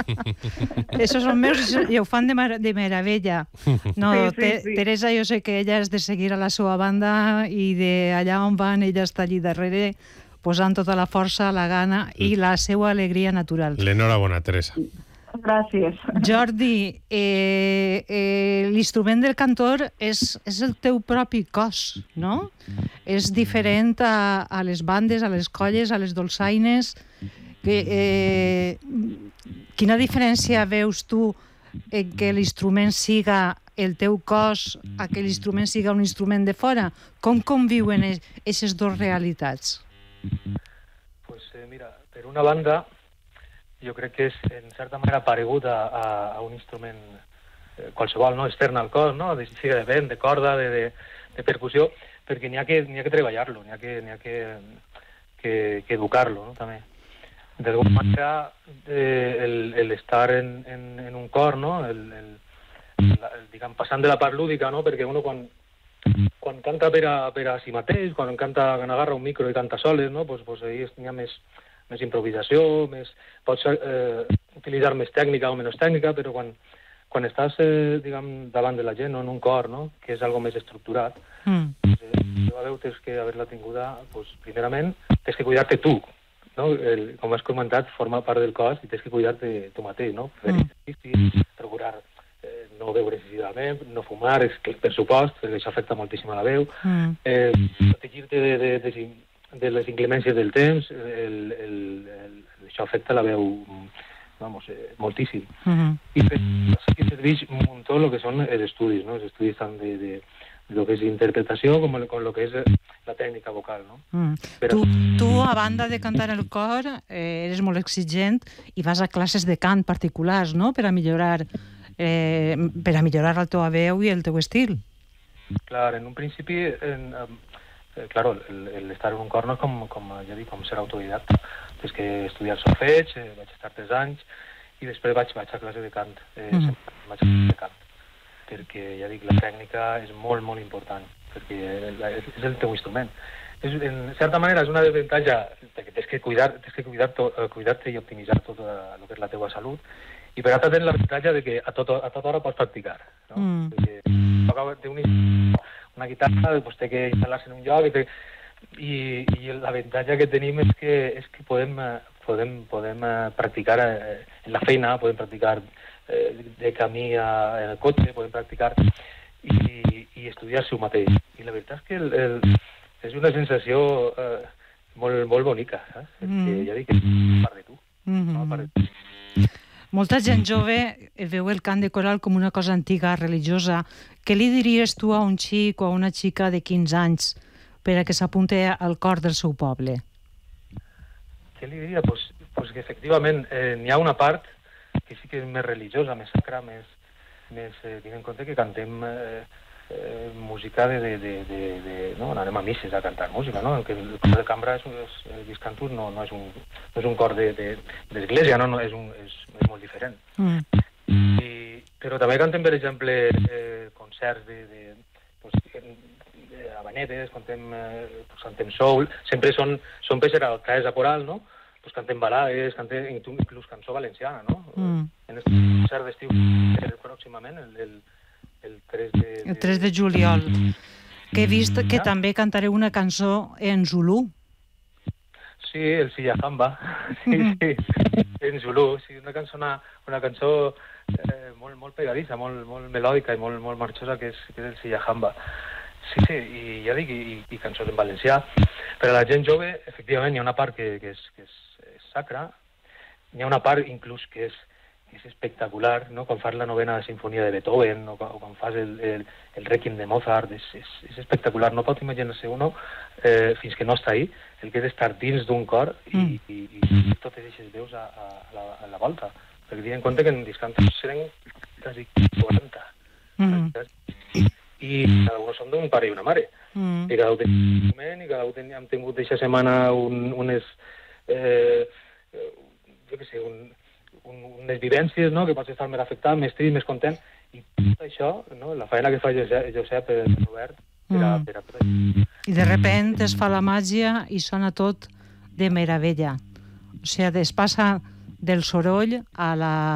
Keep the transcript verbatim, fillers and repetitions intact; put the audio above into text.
Esos són meus i ho fan de, mar de meravella. No, Sí, sí, te sí. Teresa, jo sé que ella és de seguir a la seva banda i de allà on van, ella està allí darrere posant tota la força, la gana i la seva alegria natural. L'enhorabona, Teresa. Gràcies. Jordi, eh, eh, l'instrument del cantor és, és el teu propi cos, no? És diferent a, a les bandes, a les colles, a les dolçaines. Que, eh, quina diferència veus tu en que l'instrument siga el teu cos, a que l'instrument siga un instrument de fora? Com conviuen aquestes dues realitats? Pues eh, mira, per una banda, jo crec que és en certa manera paregut a, a, a un instrument eh, qualsevol, no? Extern al cos, no? De, sigui de vent, de corda, de, de, de percussió, perquè n'hi ha que, n'hi ha que treballar-lo, n'hi ha que, n'hi ha que, que, que educar-lo, no? També. D'alguna manera, eh, el, el estar en, en, en un cor, no? El, el, la, el, diguem, passant de la part lúdica, no? Perquè uno quan, quan canta per a, per a si mateix, quan canta, quan agarra un micro i canta soles, no? Pues, pues ahí n'hi ha més, més improvisació, més, pots eh, utilitzar més tècnica o menys tècnica, però quan, quan estàs, eh, diguem, davant de la gent, no? En un cor, no? Que és algo més estructurat, mm. pues, eh, la veu tens que haver-la tinguda, pues, primerament, tens que cuidar-te tu, no? El, com has comentat, forma part del cos i tens que cuidar-te tu mateix, no? Fer mm. exercici, procurar eh, no beure excessivament, no fumar, és que, per supost, perquè això afecta moltíssim a la veu, mm. eh, protegir-te de, de, de, de de les inclemències del temps, el, el, el, això afecta la veu, vamos, eh, moltíssim. Uh -huh. I per això que serveix un muntó el que són els estudis, no? Els estudis tant de, de, de lo que és interpretació com el, com lo que és la tècnica vocal, no? Mm. Però... Tu, tu, a banda de cantar el cor, eh, eres molt exigent i vas a classes de cant particulars, no?, per a millorar, eh, per a millorar la teva veu i el teu estil. Clar, en un principi... En, Eh, claro, el, el estar en un cor no és com, com, ja dic, com ser autodidacta. Tens que estudiar solfeig, eh, vaig estar tres anys, i després vaig, vaig a classe de cant. Eh, mm. Vaig a classe de cant. Perquè, ja dic, la tècnica és molt, molt important, perquè és, és el teu instrument. És, en certa manera és una desavantatge, perquè tens que cuidar, tens que cuidar-te cuidar i optimitzar tot el que és la teva salut, i per altra tens l'avantatge de que a, tot, a tota hora pots practicar, no? Mm. Perquè té un una guitarra, pues té que instal·lar-se en un lloc i, te... I, i l'avantatge que tenim és que, és que podem, podem, podem practicar eh, en la feina, podem practicar eh, de camí a, en el cotxe, podem practicar i, i estudiar-se un mateix. I la veritat és que el, el, és una sensació eh, molt, molt bonica, saps? Mm. Que ja dic que és part de tu. Mm-hmm. No? Part de tu. Molta gent jove veu el cant de coral com una cosa antiga, religiosa. Què li diries tu a un xic o a una xica de quinze anys per a que s'apunti al cor del seu poble? Què li diria? Pues, pues que efectivament eh, n'hi ha una part que sí que és més religiosa, més sacra, més... més eh, tinc en compte que cantem eh, eh, música de, de, de, de, de... no? Anem a misses a cantar música, no? Que el cor de cambra, és, és, el discantus, no, no, és un, no és un cor d'església, no? No, és, un, és, és molt diferent. Mm. I, però també cantem, per exemple, eh, concerts de, de, pues, de habanetes, cantem, eh, pues, cantem soul, sempre són, són per ser alcaes a coral, no? Pues cantem balades, cantem inclús cançó valenciana, no? Mm. En aquest concert d'estiu pròximament, el, el, el tres de... de... El tres de juliol, que he vist que ja? També cantareu una cançó en Zulu. Sí, el Siyahamba, sí, sí, en Zulu, sí, una cançó, una, una cançó eh, molt, molt pegadissa, molt, molt melòdica i molt, molt marxosa, que és, que és el Siyahamba. Sí, sí, i ja dic, i, i cançons en valencià. Per a la gent jove, efectivament, hi ha una part que, que, és, que és, és sacra, hi ha una part inclús que és, que és espectacular, no? Quan fas la novena sinfonia de Beethoven o, o quan fas el, el, el Requiem de Mozart, és, és, és espectacular. No pot imaginar-se uno, eh, fins que no està ahí, el que és estar dins d'un cor i, mm. i, i, i totes aquestes veus a, a, a, la, a la volta. Perquè tinc en compte que en discantos serem quasi quaranta. Mm. I cada un som d'un pare i una mare. Mm. I cada un tenim un moment, i cada un ten, hem tingut aquesta setmana un, unes... Eh, jo què sé, un, un, unes vivències, no?, que pots estar més afectat, més trist, més content, i tot això, no?, la feina que fa Josep, Josep per Robert, per a, per a tot això. I de repent es fa la màgia i sona tot de meravella. O sigui, es passa del soroll a la